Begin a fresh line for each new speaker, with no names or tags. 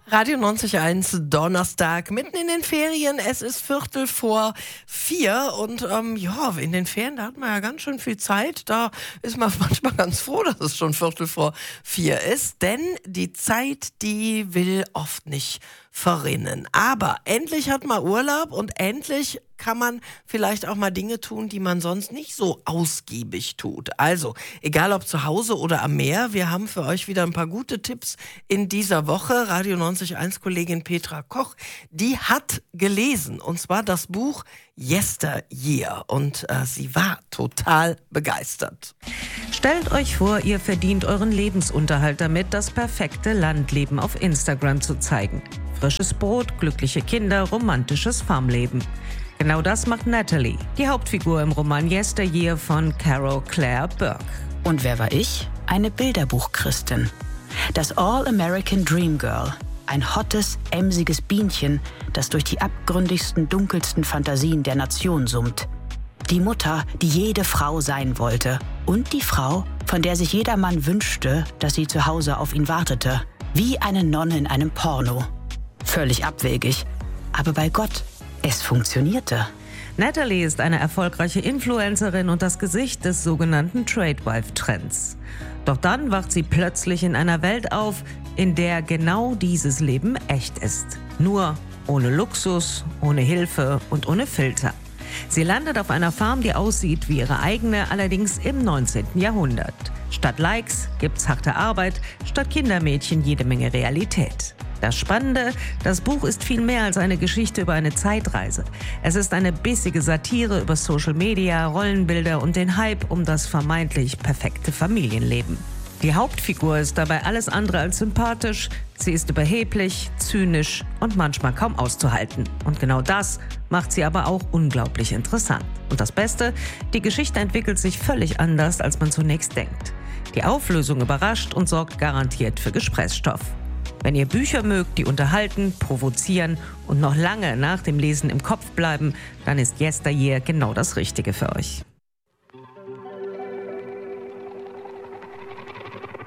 Radio 90.1, Donnerstag, mitten in den Ferien. Es ist 3:45 und in den Ferien, da hat man ja ganz schön viel Zeit. Da ist man manchmal ganz froh, dass es schon 3:45 ist, denn die Zeit, die will oft nicht verrinnen. Aber endlich hat man Urlaub und endlich kann man vielleicht auch mal Dinge tun, die man sonst nicht so ausgiebig tut. Also, egal ob zu Hause oder am Meer, wir haben für euch wieder ein paar gute Tipps in dieser Woche. Radio 90.1-Kollegin Petra Koch, die hat gelesen, und zwar das Buch Yesteryear, und sie war total begeistert.
Stellt euch vor, ihr verdient euren Lebensunterhalt damit, das perfekte Landleben auf Instagram zu zeigen. Frisches Brot, glückliche Kinder, romantisches Farmleben. Genau das macht Natalie, die Hauptfigur im Roman Yesteryear von Carol Claire Burke.
Und wer war ich? Eine Bilderbuchchristin. Das All-American Dream Girl. Ein hottes, emsiges Bienchen, das durch die abgründigsten, dunkelsten Fantasien der Nation summt. Die Mutter, die jede Frau sein wollte. Und die Frau, von der sich jeder Mann wünschte, dass sie zu Hause auf ihn wartete. Wie eine Nonne in einem Porno. Völlig abwegig. Aber bei Gott, es funktionierte.
Natalie ist eine erfolgreiche Influencerin und das Gesicht des sogenannten Tradewife-Trends. Doch dann wacht sie plötzlich in einer Welt auf, in der genau dieses Leben echt ist. Nur ohne Luxus, ohne Hilfe und ohne Filter. Sie landet auf einer Farm, die aussieht wie ihre eigene, allerdings im 19. Jahrhundert. Statt Likes gibt's harte Arbeit, statt Kindermädchen jede Menge Realität. Das Spannende, das Buch ist viel mehr als eine Geschichte über eine Zeitreise. Es ist eine bissige Satire über Social Media, Rollenbilder und den Hype um das vermeintlich perfekte Familienleben. Die Hauptfigur ist dabei alles andere als sympathisch. Sie ist überheblich, zynisch und manchmal kaum auszuhalten. Und genau das macht sie aber auch unglaublich interessant. Und das Beste, die Geschichte entwickelt sich völlig anders, als man zunächst denkt. Die Auflösung überrascht und sorgt garantiert für Gesprächsstoff. Wenn ihr Bücher mögt, die unterhalten, provozieren und noch lange nach dem Lesen im Kopf bleiben, dann ist Yesteryear genau das Richtige für euch.